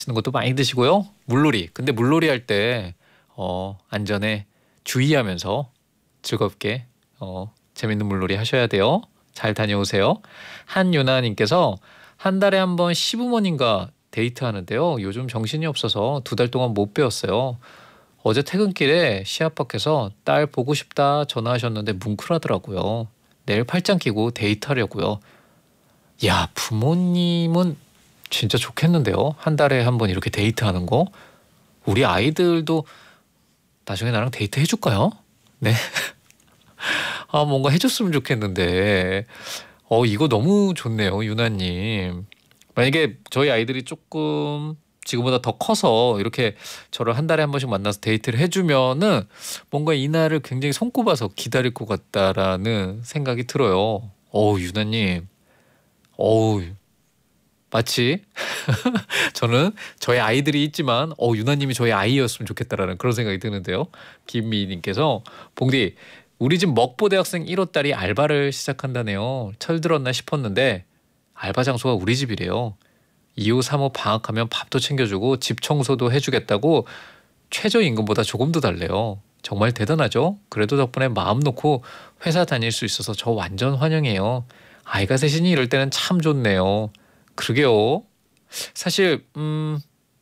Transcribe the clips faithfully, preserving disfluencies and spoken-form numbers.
쓰는 것도 많이 드시고요. 물놀이. 근데 물놀이 할 때 어, 안전에 주의하면서 즐겁게 어, 재밌는 물놀이 하셔야 돼요. 잘 다녀오세요. 한유나님께서 한 달에 한 번 시부모님과 데이트하는데요. 요즘 정신이 없어서 두 달 동안 못 배웠어요. 어제 퇴근길에 시합 밖에서 딸 보고 싶다 전화하셨는데 뭉클하더라고요. 내일 팔짱 끼고 데이트하려고요. 야, 부모님은 진짜 좋겠는데요. 한 달에 한 번 이렇게 데이트하는 거. 우리 아이들도 나중에 나랑 데이트 해줄까요? 네. 아, 뭔가 해줬으면 좋겠는데. 어, 이거 너무 좋네요, 유나님. 만약에 저희 아이들이 조금 지금보다 더 커서 이렇게 저를 한 달에 한 번씩 만나서 데이트를 해주면은 뭔가 이날을 굉장히 손꼽아서 기다릴 것 같다라는 생각이 들어요. 어우, 유나님. 어우, 마치 저는 저희 아이들이 있지만 어 유나님이 저희 아이였으면 좋겠다라는 그런 생각이 드는데요. 김미희님께서 봉디 우리 집 먹보 대학생 일 호 딸이 알바를 시작한다네요. 철들었나 싶었는데 알바 장소가 우리 집이래요. 이 호 삼 호 방학하면 밥도 챙겨주고 집 청소도 해주겠다고 최저임금보다 조금 더 달래요. 정말 대단하죠? 그래도 덕분에 마음 놓고 회사 다닐 수 있어서 저 완전 환영해요. 아이가 셋이니 이럴 때는 참 좋네요. 그러게요. 사실 음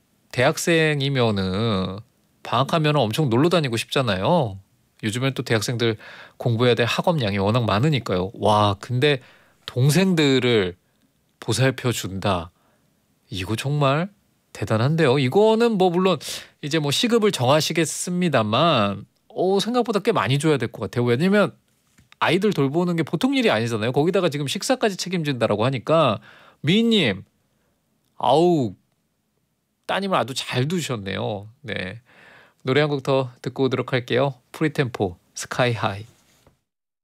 대학생이면은 방학하면 엄청 놀러 다니고 싶잖아요. 요즘엔 또 대학생들 공부해야 될 학업량이 워낙 많으니까요. 와, 근데 동생들을 보살펴 준다. 이거 정말 대단한데요. 이거는 뭐 물론 이제 뭐 시급을 정하시겠습니다만 오, 생각보다 꽤 많이 줘야 될 것 같아요. 왜냐면 아이들 돌보는 게 보통 일이 아니잖아요. 거기다가 지금 식사까지 책임진다라고 하니까 미희님, 아우 따님을 아주 잘 두셨네요. 네, 노래 한 곡 더 듣고 오도록 할게요. 프리템포 스카이 하이.